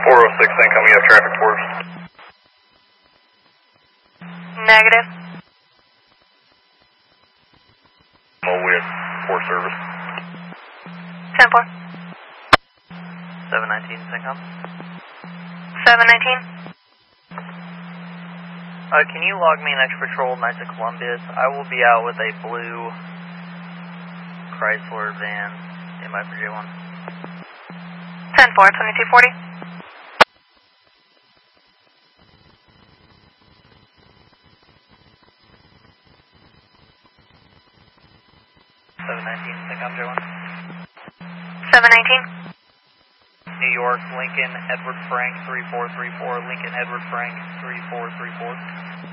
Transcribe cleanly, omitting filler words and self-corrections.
406 incoming, you have traffic force. Negative. Oh, we have port service. 10-4. 719 income. 719. Can you log me next patrol, Knights of Columbus? I will be out with a blue Chrysler van in my J1. 10-4, 2240. J1. 719. New York, Lincoln, Edward Frank, 3434. Lincoln, Edward Frank, 3434.